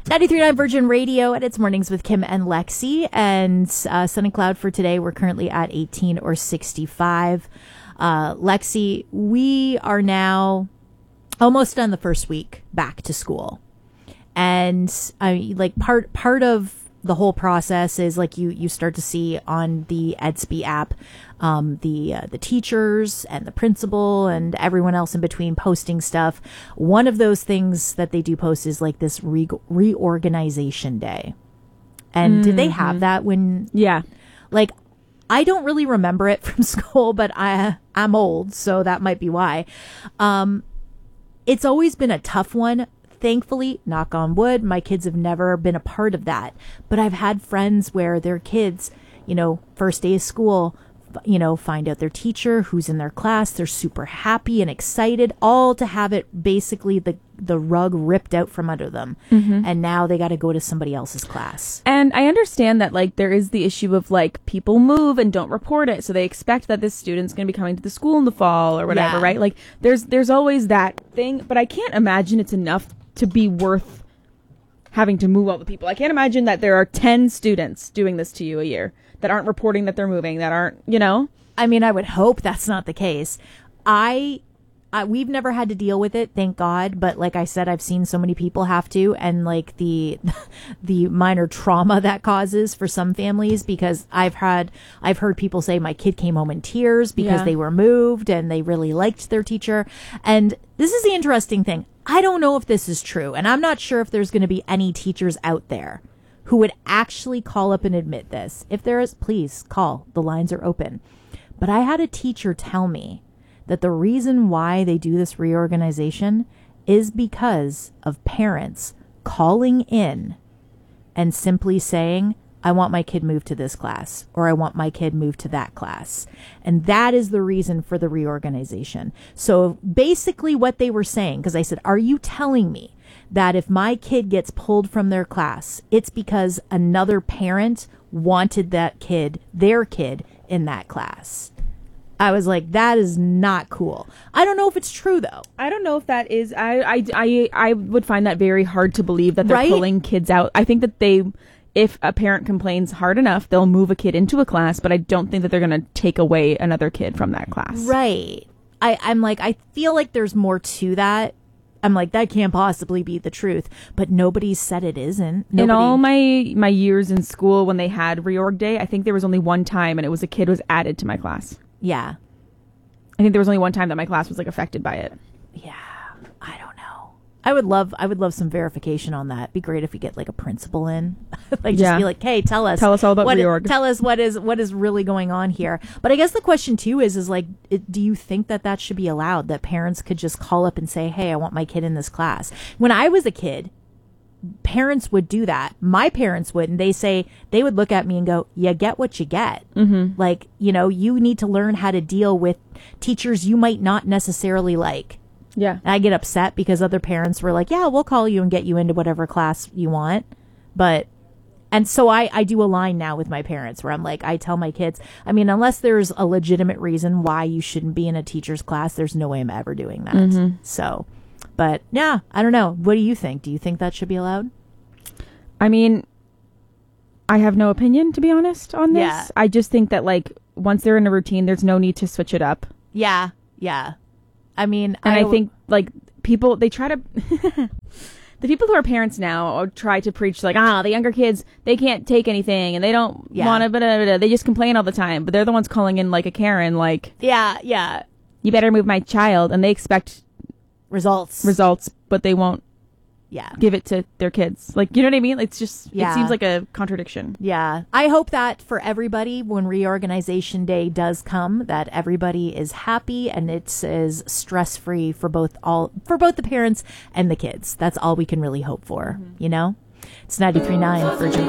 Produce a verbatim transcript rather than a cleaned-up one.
ninety-three point nine Virgin Radio, and it's Mornings with Kim and Lexi. And uh, Sun and Cloud for today, we're currently at eighteen or sixty-five. Uh, Lexi, we are now almost done the first week back to school. And I like part part of the whole process is like you, you start to see on the Edsby app, um, the uh, the teachers and the principal and everyone else in between posting stuff. One of those things that they do post is like this re- reorganization day. And mm-hmm. did they have that when? Yeah. Like, I don't really remember it from school, but I I'm old, so that might be why. Um, it's always been a tough one. Thankfully, knock on wood, my kids have never been a part of that. But I've had friends where their kids, you know, first day of school, you know, find out their teacher, who's in their class. They're super happy and excited, all to have it basically the, the rug ripped out from under them. Mm-hmm. And now they got to go to somebody else's class. And I understand that, like, there is the issue of, like, people move and don't report it. So they expect that this student's going to be coming to the school in the fall or whatever, yeah. right? Like, there's there's always that thing. But I can't imagine it's enough to be worth having to move all the people. I can't imagine that there are ten students doing this to you a year that aren't reporting that they're moving, that aren't, you know? I mean, I would hope that's not the case. I, I we've never had to deal with it, thank God. But like I said, I've seen so many people have to, and like the, the minor trauma that causes for some families, because I've had, I've heard people say my kid came home in tears because yeah. they were moved and they really liked their teacher. And this is the interesting thing. I don't know if this is true, and I'm not sure if there's going to be any teachers out there who would actually call up and admit this. If there is, please call. The lines are open. But I had a teacher tell me that the reason why they do this reorganization is because of parents calling in and simply saying, I want my kid moved to this class, or I want my kid moved to that class. And that is the reason for the reorganization. So basically what they were saying, because I said, are you telling me that if my kid gets pulled from their class, it's because another parent wanted that kid, their kid, in that class? I was like, that is not cool. I don't know if it's true, though. I don't know if that is. I, I, I, I would find that very hard to believe that they're right? pulling kids out. I think that they... If a parent complains hard enough, they'll move a kid into a class, but I don't think that they're going to take away another kid from that class. Right. I, I'm like, I feel like there's more to that. I'm like, that can't possibly be the truth, but nobody said it isn't. Nobody... In all my, my years in school, when they had reorg day, I think there was only one time, and it was a kid was added to my class. Yeah. I think there was only one time that my class was like affected by it. Yeah. I don't know. I would love, I would love some verification on that. It'd be great if we get like a principal in, like just yeah. be like, hey, tell us, tell us all about what, reorg. Tell us what is what is really going on here. But I guess the question too is, is like, it, do you think that that should be allowed? That parents could just call up and say, hey, I want my kid in this class. When I was a kid, parents would do that. My parents would, and they say they would look at me and go, you get what you get. Mm-hmm. Like, you know, you need to learn how to deal with teachers you might not necessarily like. Yeah. And I get upset because other parents were like, yeah, we'll call you and get you into whatever class you want. But, and so I, I do a line now with my parents where I'm like, I tell my kids, I mean, unless there's a legitimate reason why you shouldn't be in a teacher's class, there's no way I'm ever doing that. Mm-hmm. So, but yeah, I don't know. What do you think? Do you think that should be allowed? I mean, I have no opinion, to be honest, on this. Yeah. I just think that, like, once they're in a routine, there's no need to switch it up. Yeah. Yeah. I mean, and I, I think like people, they try to, the people who are parents now try to preach like, ah, the younger kids, they can't take anything and they don't yeah. want to, they just complain all the time. But they're the ones calling in like a Karen, like, yeah, yeah, you better move my child. And they expect results, results, but they won't yeah. give it to their kids. Like, you know what I mean? It's just, yeah. it seems like a contradiction. Yeah. I hope that for everybody, when reorganization day does come, that everybody is happy and it is stress-free for both all, for both the parents and the kids. That's all we can really hope for, mm-hmm. you know? It's ninety-three point nine Virgin Radio.